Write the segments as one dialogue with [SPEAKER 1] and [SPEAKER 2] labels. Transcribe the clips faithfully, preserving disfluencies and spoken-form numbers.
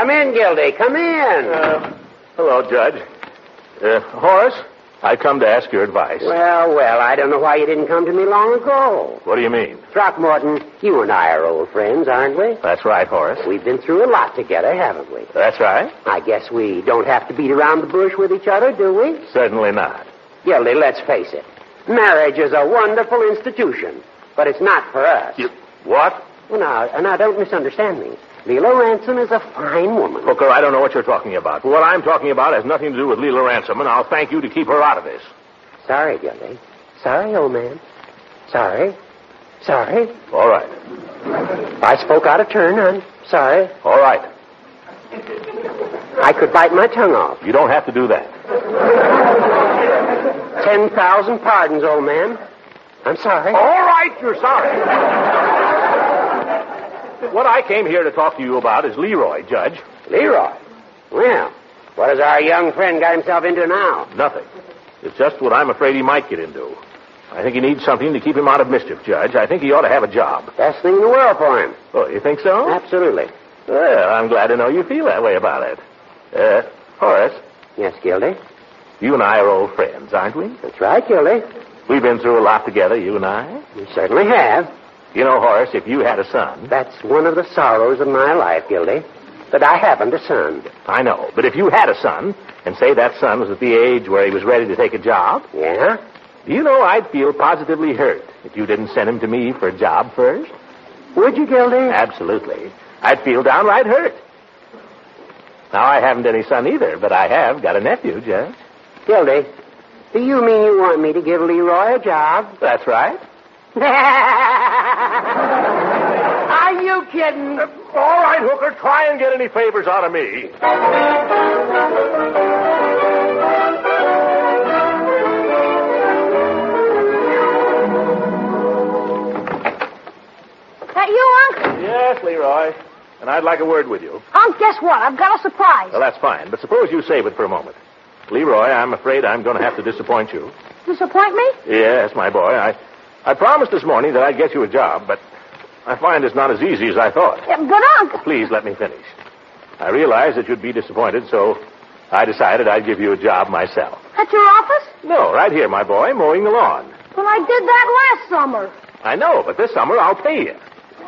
[SPEAKER 1] Come in, Gildy. Come in.
[SPEAKER 2] Uh, hello, Judge. Uh, Horace, I come to ask your advice.
[SPEAKER 1] Well, well, I don't know why you didn't come to me long ago.
[SPEAKER 2] What do you mean?
[SPEAKER 1] Throckmorton, you and I are old friends, aren't we?
[SPEAKER 2] That's right, Horace.
[SPEAKER 1] We've been through a lot together, haven't we?
[SPEAKER 2] That's right.
[SPEAKER 1] I guess we don't have to beat around the bush with each other, do we?
[SPEAKER 2] Certainly not.
[SPEAKER 1] Gildy, let's face it. Marriage is a wonderful institution, but it's not for us.
[SPEAKER 2] You... What?
[SPEAKER 1] Well, now, now, don't misunderstand me. Leela Ransom is a fine woman.
[SPEAKER 2] Hooker, I don't know what you're talking about. What I'm talking about has nothing to do with Leela Ransom, and I'll thank you to keep her out of this.
[SPEAKER 1] Sorry, Gildy. Sorry, old man. Sorry. Sorry.
[SPEAKER 2] All right.
[SPEAKER 1] I spoke out of turn. I'm sorry.
[SPEAKER 2] All right.
[SPEAKER 1] I could bite my tongue off.
[SPEAKER 2] You don't have to do that.
[SPEAKER 1] Ten thousand pardons, old man. I'm sorry.
[SPEAKER 2] All right, you're sorry. What I came here to talk to you about is Leroy, Judge.
[SPEAKER 1] Leroy? Well, what has our young friend got himself into now?
[SPEAKER 2] Nothing. It's just what I'm afraid he might get into. I think he needs something to keep him out of mischief, Judge. I think he ought to have a job.
[SPEAKER 1] Best thing in the world for him.
[SPEAKER 2] Oh, you think so?
[SPEAKER 1] Absolutely.
[SPEAKER 2] Well, I'm glad to know you feel that way about it. Uh, Horace.
[SPEAKER 1] Yes, Gildy?
[SPEAKER 2] You and I are old friends, aren't we?
[SPEAKER 1] That's right, Gildy.
[SPEAKER 2] We've been through a lot together, you and I.
[SPEAKER 1] We certainly have.
[SPEAKER 2] You know, Horace, if you had a son...
[SPEAKER 1] That's one of the sorrows of my life, Gildy. That I haven't a son.
[SPEAKER 2] I know, but if you had a son, and say that son was at the age where he was ready to take a job...
[SPEAKER 1] Yeah?
[SPEAKER 2] Do you know I'd feel positively hurt if you didn't send him to me for a job first?
[SPEAKER 1] Would you, Gildy?
[SPEAKER 2] Absolutely. I'd feel downright hurt. Now, I haven't any son either, but I have got a nephew, Judge.
[SPEAKER 1] Gildy, do you mean you want me to give Leroy a job?
[SPEAKER 2] That's right.
[SPEAKER 1] Are you kidding?
[SPEAKER 2] Uh, all right, Hooker, try and get any favors out of me.
[SPEAKER 3] That you, Unc?
[SPEAKER 2] Yes, Leroy. And I'd like a word with you.
[SPEAKER 3] Unc, guess what? I've got a surprise.
[SPEAKER 2] Well, that's fine, but suppose you save it for a moment. Leroy, I'm afraid I'm going to have to disappoint you.
[SPEAKER 3] Disappoint me?
[SPEAKER 2] Yes, my boy. I, I promised this morning that I'd get you a job, but I find it's not as easy as I thought.
[SPEAKER 3] Yeah, but, Unc...
[SPEAKER 2] Please let me finish. I realized that you'd be disappointed, so I decided I'd give you a job myself.
[SPEAKER 3] At your office?
[SPEAKER 2] No, right here, my boy, mowing the lawn.
[SPEAKER 3] Well, I did that last summer.
[SPEAKER 2] I know, but this summer I'll pay you.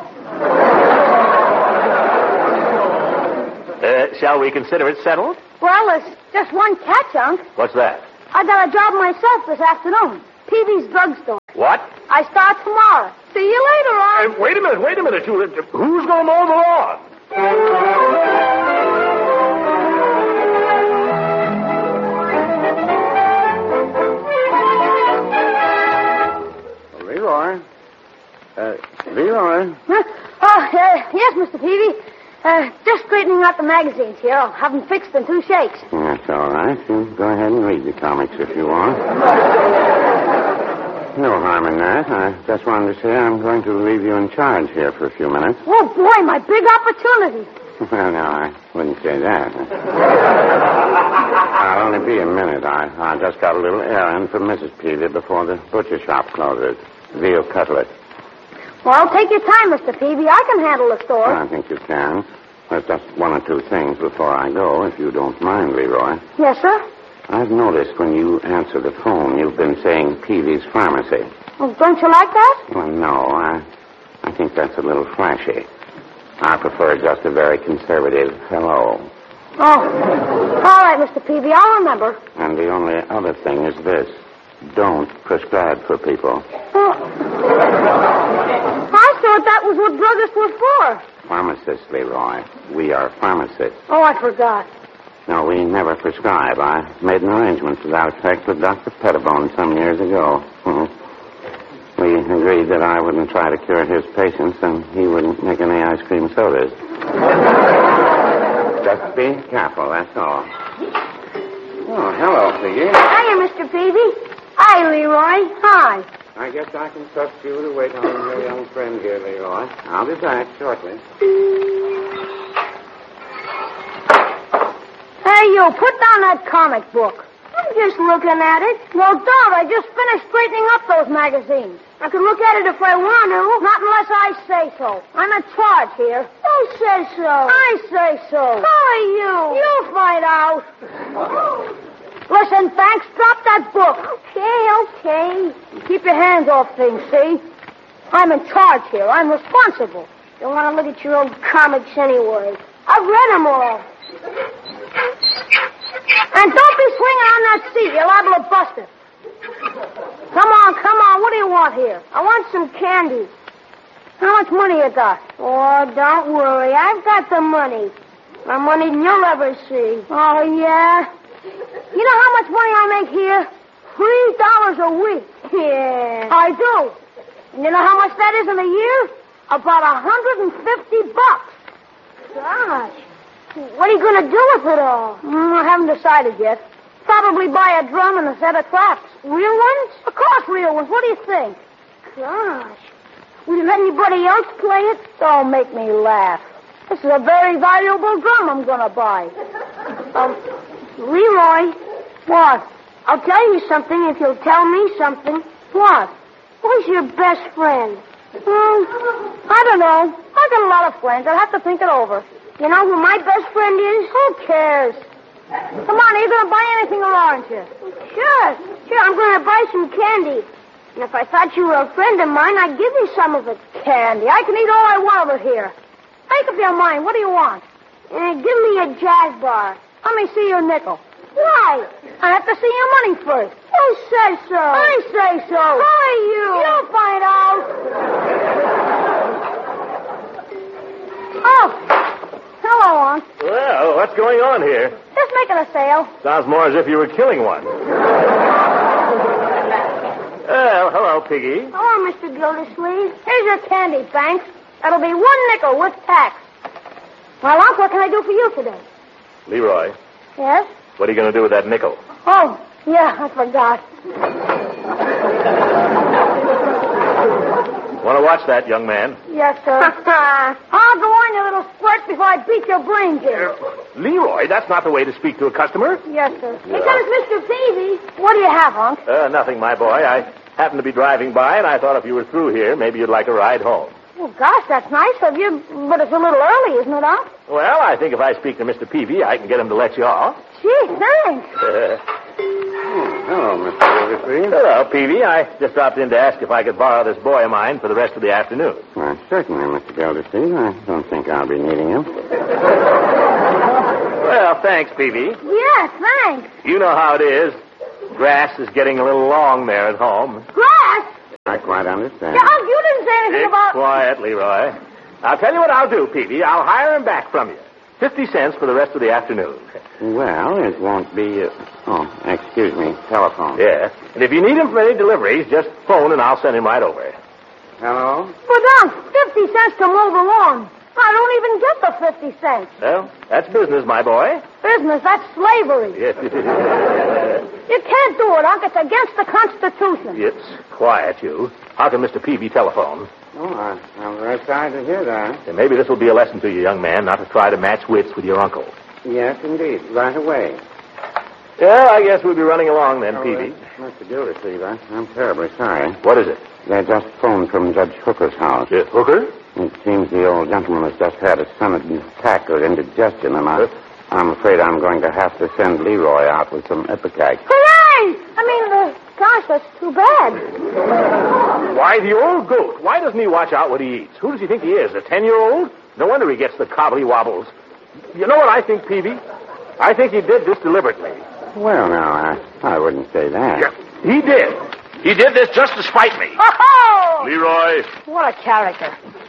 [SPEAKER 2] Uh, shall we consider it settled?
[SPEAKER 3] Well, there's just one catch, Unc.
[SPEAKER 2] What's that?
[SPEAKER 3] I got a job myself this afternoon. Peavy's drugstore.
[SPEAKER 2] What?
[SPEAKER 3] I start tomorrow. See you later, Unc.
[SPEAKER 2] Uh, wait a minute, wait a minute. You, uh, who's going to mow the lawn?
[SPEAKER 1] Leroy. Uh, Leroy.
[SPEAKER 3] Huh? Oh, uh, yes, Mister Peavy. Uh, just straightening out the magazines here. I'll have them fixed in two shakes.
[SPEAKER 1] That's all right. You go ahead and read the comics if you want. No harm in that. I just wanted to say I'm going to leave you in charge here for a few minutes.
[SPEAKER 3] Oh, boy, my big opportunity.
[SPEAKER 1] Well, no, I wouldn't say that. I'll only be a minute. I, I just got a little errand for Missus Peavy before the butcher shop closes. Veal cutlet.
[SPEAKER 3] Well, take your time, Mister Peavy. I can handle the store.
[SPEAKER 1] I think you can. There's just one or two things before I go, if you don't mind, Leroy.
[SPEAKER 3] Yes, sir?
[SPEAKER 1] I've noticed when you answer the phone, you've been saying Peavy's Pharmacy.
[SPEAKER 3] Oh, don't you like that?
[SPEAKER 1] Well, no, I, I think that's a little flashy. I prefer just a very conservative hello.
[SPEAKER 3] Oh. All right, Mister Peavy, I'll remember.
[SPEAKER 1] And the only other thing is this. Don't prescribe for people.
[SPEAKER 3] Oh. I thought that was what druggists were for.
[SPEAKER 1] Pharmacists, Leroy. We are pharmacists.
[SPEAKER 3] Oh, I forgot.
[SPEAKER 1] No, we never prescribe. I made an arrangement to that effect with Doctor Pettibone some years ago. Mm-hmm. We agreed that I wouldn't try to cure his patients and he wouldn't make any ice cream sodas. Just be careful, that's all. Oh, hello, Piggy.
[SPEAKER 3] Hiya, Mister Peavy. Hi, Leroy. Hi.
[SPEAKER 1] I guess I can trust you to wait on your young friend here, Leroy. I'll be back shortly.
[SPEAKER 3] Hey, you, put down that comic book. I'm just looking at it. Well, don't. I just finished straightening up those magazines. I could look at it if I want to, not unless I say so. I'm in charge here. Who says so? I say so. Who are you? You'll find out. Listen, thanks. Drop that book. Okay, okay. Keep your hands off things, see? I'm in charge here. I'm responsible. Don't want to look at your old comics anyway. I've read them all. And don't be swinging on that seat. You're liable to bust it. Come on, come on. What do you want here? I want some candy. How much money you got? Oh, don't worry. I've got the money. More money than you'll ever see. Oh, yeah? You know how much money I make here? Three dollars a week. Yeah. I do. And you know how much that is in a year? About a hundred and fifty bucks. Gosh. What are you going to do with it all? Mm, I haven't decided yet. Probably buy a drum and a set of traps. Real ones? Of course, real ones. What do you think? Gosh. Will you let anybody else play it? Don't make me laugh. This is a very valuable drum I'm going to buy. Um, Leroy. What? I'll tell you something if you'll tell me something. What? Who's your best friend? Hmm, I don't know. I've got a lot of friends. I'll have to think it over. You know who my best friend is? Who cares? Come on, are you going to buy anything or aren't you? Sure. Sure, I'm going to buy some candy. And if I thought you were a friend of mine, I'd give you some of it. Candy? I can eat all I want of it here. Make up your mind. What do you want? Uh, give me a jazz bar. Let me see your nickel. Why? I have to see your money first. Who says so? I say so. Who are you? You'll find out. Oh. Hello, Unc.
[SPEAKER 2] Well, what's going on here?
[SPEAKER 3] Just making a sale.
[SPEAKER 2] Sounds more as if you were killing one. Well, hello, Piggy.
[SPEAKER 3] Hello, Mister Gildersleeve. Here's your candy, thanks. That'll be one nickel with tax. Well, Unc, what can I do for you today?
[SPEAKER 2] Leroy,
[SPEAKER 3] Yes?
[SPEAKER 2] what are you going to do with that nickel?
[SPEAKER 3] Oh, yeah, I forgot.
[SPEAKER 2] Want to watch that, young man?
[SPEAKER 3] Yes, sir. I'll go on, you little squirt, before I beat your brains in.
[SPEAKER 2] Leroy, that's not the way to speak to a customer.
[SPEAKER 3] Yes, sir. Here comes Mister Peavy. What do you have, Unc?
[SPEAKER 2] Uh, nothing, my boy. I happened to be driving by, and I thought if you were through here, maybe you'd like a ride home.
[SPEAKER 3] Well, gosh, that's nice of you, but it's a little early, isn't it, Unc?
[SPEAKER 2] Well, I think if I speak to Mister Peavy, I can get him to let you off.
[SPEAKER 3] Gee, thanks.
[SPEAKER 2] Uh,
[SPEAKER 1] Hello, Mister Gildersleeve.
[SPEAKER 2] hello, Peavy. I just dropped in to ask if I could borrow this boy of mine for the rest of the afternoon.
[SPEAKER 1] Why, certainly, Mister Gildersleeve. I don't think I'll be needing him.
[SPEAKER 2] Well, thanks, Peavy.
[SPEAKER 3] Yeah, thanks.
[SPEAKER 2] You know how it is. Grass is getting a little long there at home.
[SPEAKER 3] Grass?
[SPEAKER 1] I quite understand.
[SPEAKER 3] Yeah, Unc, you didn't say anything
[SPEAKER 2] Keep
[SPEAKER 3] about...
[SPEAKER 2] quiet, Leroy. I'll tell you what I'll do, Peavy. I'll hire him back from you. Fifty cents for the rest of the afternoon.
[SPEAKER 1] Well, it won't be... Uh... Oh, excuse me. Telephone.
[SPEAKER 2] Yeah. And if you need him for any deliveries, just phone and I'll send him right over.
[SPEAKER 1] Hello?
[SPEAKER 3] But, Unc, fifty cents to mow the lawn. I don't even get the fifty cents.
[SPEAKER 2] Well, that's business, my boy.
[SPEAKER 3] Business, that's slavery.
[SPEAKER 2] Yes.
[SPEAKER 3] You can't do it, Unc. It's against the Constitution.
[SPEAKER 2] It's quiet, you. How can Mister Peavy telephone?
[SPEAKER 1] Oh, I, I'm very sorry to hear that.
[SPEAKER 2] And maybe this will be a lesson to you, young man, not to try to match wits with your uncle.
[SPEAKER 1] Yes, indeed. Right away.
[SPEAKER 2] Well, I guess we'll be running along then,
[SPEAKER 1] Oh,
[SPEAKER 2] Peavy.
[SPEAKER 1] uh, Mister Gildersleeve, I, I'm terribly sorry.
[SPEAKER 2] What is it?
[SPEAKER 1] They just phoned from Judge Hooker's house.
[SPEAKER 2] Uh, Hooker?
[SPEAKER 1] It seems the old gentleman has just had a sudden attack of indigestion, and I, I'm afraid I'm going to have to send Leroy out with some Ipecac.
[SPEAKER 3] Hooray! I mean, uh, gosh, that's too bad.
[SPEAKER 2] Why, the old goat. Why doesn't he watch out what he eats? Who does he think he is, a ten-year-old? No wonder he gets the cobbly wobbles. You know what I think, Peavy? I think he did this deliberately.
[SPEAKER 1] Well, now, I, I wouldn't say that.
[SPEAKER 2] Yeah, he did. He did this just to spite me.
[SPEAKER 3] Oh!
[SPEAKER 2] Leroy.
[SPEAKER 3] What a character.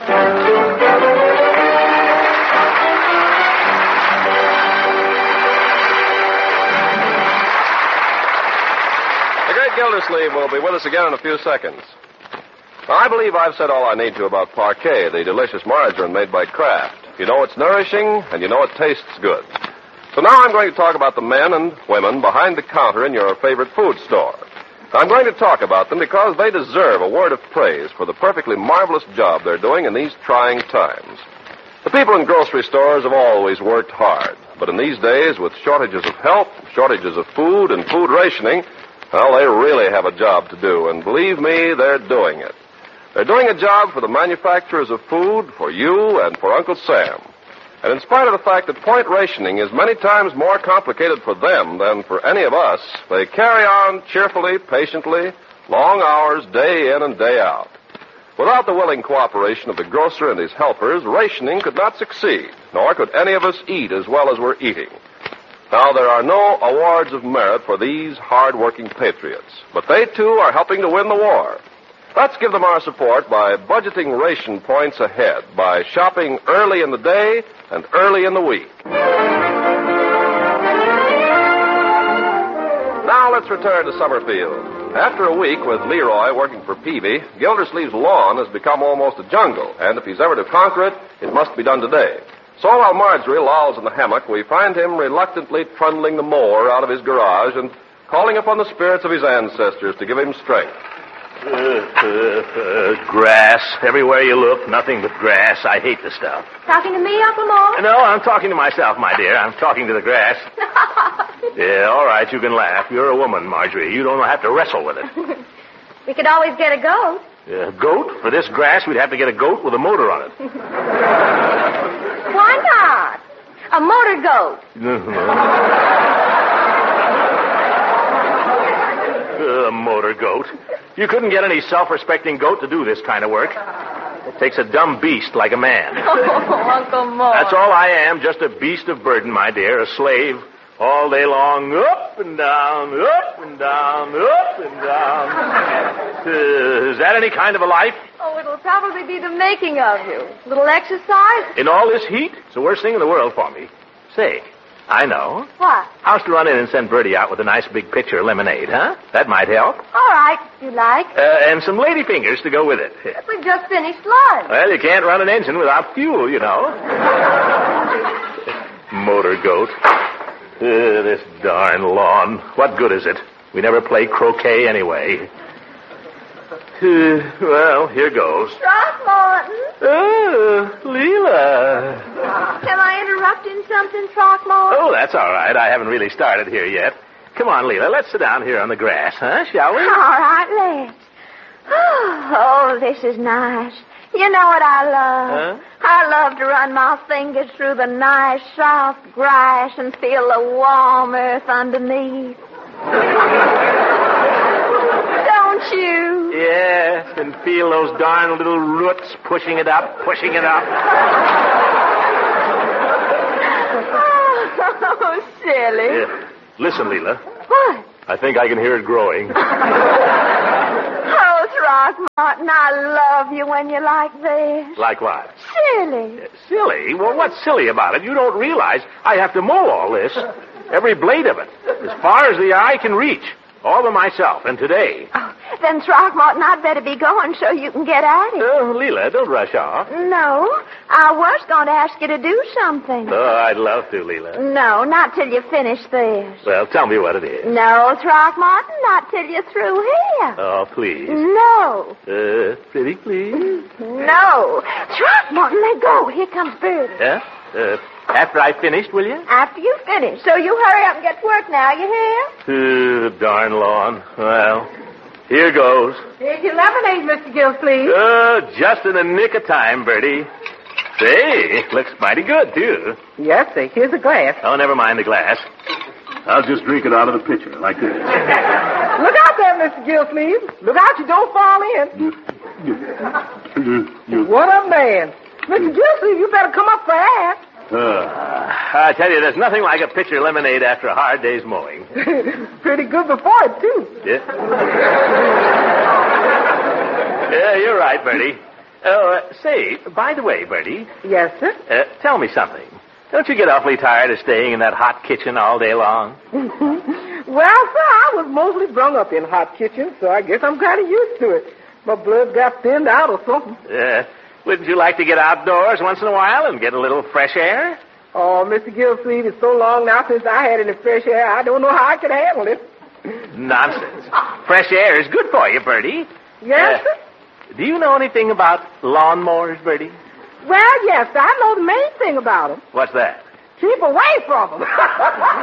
[SPEAKER 4] The great Gildersleeve will be with us again in a few seconds. Now, I believe I've said all I need to about Parquet, the delicious margarine made by Kraft. You know it's nourishing, and you know it tastes good. So now I'm going to talk about the men and women behind the counter in your favorite food store. I'm going to talk about them because they deserve a word of praise for the perfectly marvelous job they're doing in these trying times. The people in grocery stores have always worked hard, but in these days, with shortages of help, shortages of food, and food rationing, well, they really have a job to do, and believe me, they're doing it. They're doing a job for the manufacturers of food, for you, and for Uncle Sam. And in spite of the fact that point rationing is many times more complicated for them than for any of us, they carry on cheerfully, patiently, long hours, day in and day out. Without the willing cooperation of the grocer and his helpers, rationing could not succeed, nor could any of us eat as well as we're eating. Now, there are no awards of merit for these hard-working patriots, but they, too, are helping to win the war. Let's give them our support by budgeting ration points ahead, by shopping early in the day and early in the week. Now let's return to Summerfield. After a week with Leroy working for Peavy, Gildersleeve's lawn has become almost a jungle, and if he's ever to conquer it, it must be done today. So while Marjorie lolls in the hammock, we find him reluctantly trundling the mower out of his garage and calling upon the spirits of his ancestors to give him strength.
[SPEAKER 2] Uh, uh, uh, grass. Everywhere you look, nothing but grass. I hate the stuff.
[SPEAKER 3] Talking to me, Uncle Mort?
[SPEAKER 2] No, I'm talking to myself, my dear. I'm talking to the grass. Yeah, all right, you can laugh. You're a woman, Marjorie. You don't have to wrestle with it.
[SPEAKER 3] We could always get a goat.
[SPEAKER 2] A goat? For this grass, we'd have to get a goat with a motor on it.
[SPEAKER 3] Why not? A motor goat.
[SPEAKER 2] A motor goat. You couldn't get any self-respecting goat to do this kind of work. It takes a dumb beast like a man.
[SPEAKER 3] Oh, Uncle Mort.
[SPEAKER 2] That's all I am, just a beast of burden, my dear, a slave. All day long, up and down, up and down, up and down. Uh, is that any kind of a life?
[SPEAKER 3] Oh, it'll probably be the making of you. A little exercise?
[SPEAKER 2] In all this heat? It's the worst thing in the world for me. Say, I know.
[SPEAKER 3] What?
[SPEAKER 2] How's to run in and send Bertie out with a nice big pitcher of lemonade, huh? That might help.
[SPEAKER 3] All right, if you like.
[SPEAKER 2] Uh, and some lady fingers to go with it.
[SPEAKER 3] We've just finished lunch.
[SPEAKER 2] Well, you can't run an engine without fuel, you know. Motor goat. Uh, this darn lawn. What good is it? We never play croquet anyway. Uh, well, here goes.
[SPEAKER 3] Throckmorton.
[SPEAKER 2] Oh, Leela.
[SPEAKER 3] Am I interrupting something, Throckmorton?
[SPEAKER 2] Oh, that's all right. I haven't really started here yet. Come on, Leela. Let's sit down here on the grass, huh? Shall we?
[SPEAKER 3] All right, let's. Oh, this is nice. You know what I love?
[SPEAKER 2] Huh?
[SPEAKER 3] I love to run my fingers through the nice, soft grass and feel the warm earth underneath. Don't you?
[SPEAKER 2] Yes, and feel those darn little roots pushing it up, pushing it up.
[SPEAKER 3] Oh, silly.
[SPEAKER 2] Yeah. Listen, Leela.
[SPEAKER 3] What?
[SPEAKER 2] I think I can hear it growing.
[SPEAKER 3] Oh, Throckmorton, I love you when you're like this.
[SPEAKER 2] Like what?
[SPEAKER 3] Silly.
[SPEAKER 2] Uh, silly? Well, what's silly about it? You don't realize I have to mow all this. Every blade of it. As far as the eye can reach. All by myself, and today.
[SPEAKER 3] Oh, then, Throckmorton, I'd better be going so you can get at it.
[SPEAKER 2] Oh, Leela, don't rush off.
[SPEAKER 3] No, I was going to ask you to do something.
[SPEAKER 2] Oh, I'd love to, Leela.
[SPEAKER 3] No, not till you finish this.
[SPEAKER 2] Well, tell me what it is.
[SPEAKER 3] No, Throckmorton, not till you're through here.
[SPEAKER 2] Oh, please.
[SPEAKER 3] No.
[SPEAKER 2] Uh, pretty please.
[SPEAKER 3] No. Throckmorton, let go. Here comes Bertie.
[SPEAKER 2] Yeah? Uh, after I finished, will you?
[SPEAKER 3] After you finish. So you hurry up and get to work now, you hear?
[SPEAKER 2] Uh, darn lawn. Well, here goes.
[SPEAKER 3] Here's your lemonade, Mister Gilsleeve.
[SPEAKER 2] Oh, just in the nick of time, Bertie. Say, looks mighty good, too.
[SPEAKER 5] Yes, sir. Here's a glass.
[SPEAKER 2] Oh, never mind the glass.
[SPEAKER 6] I'll just drink it out of the pitcher, like this.
[SPEAKER 5] Look out there, Mister Gilsleeve. Look out you don't fall in. What a man. Mister Gilsleeve, you better come up for air.
[SPEAKER 2] Uh, I tell you, there's nothing like a pitcher of lemonade after a hard day's mowing.
[SPEAKER 5] Pretty good before it, too.
[SPEAKER 2] Yeah. Yeah, you're right, Bertie. Oh, uh, say, by the way, Bertie.
[SPEAKER 5] Yes, sir.
[SPEAKER 2] Uh, tell me something. Don't you get awfully tired of staying in that hot kitchen all day long?
[SPEAKER 5] Well, sir, I was mostly brung up in hot kitchens, so I guess I'm kind of used to it. My blood got thinned out or something.
[SPEAKER 2] Yeah. Wouldn't you like to get outdoors once in a while and get a little fresh air?
[SPEAKER 5] Oh, Mister Gilsleeve, it's so long now since I had any fresh air, I don't know how I could handle it.
[SPEAKER 2] Nonsense. Fresh air is good for you, Bertie.
[SPEAKER 5] Yes,
[SPEAKER 2] Uh,
[SPEAKER 5] sir?
[SPEAKER 2] Do you know anything about lawnmowers, Bertie?
[SPEAKER 5] Well, yes, I know the main thing about them.
[SPEAKER 2] What's that?
[SPEAKER 5] Keep away from them.